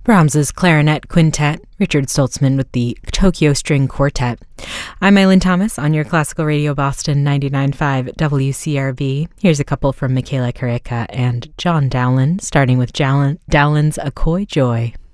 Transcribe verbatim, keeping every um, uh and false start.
Brahms's Clarinet Quintet, Richard Stoltzman with the Tokyo String Quartet. I'm Eileen Thomas on your Classical Radio Boston ninety-nine point five W C R B. Here's a couple from Michaela Carrica and John Dowland, starting with Dowland's A Coy Joy.